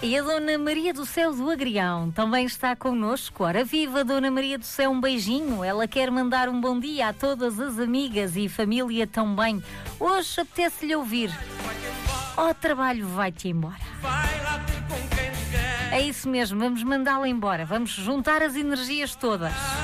E a Dona Maria do Céu do Agrião também está connosco. Ora, viva Dona Maria do Céu, um beijinho. Ela quer mandar um bom dia a todas as amigas e família também. Hoje apetece-lhe ouvir. Ao trabalho vai-te embora. É isso mesmo, vamos mandá-la embora. Vamos juntar as energias todas.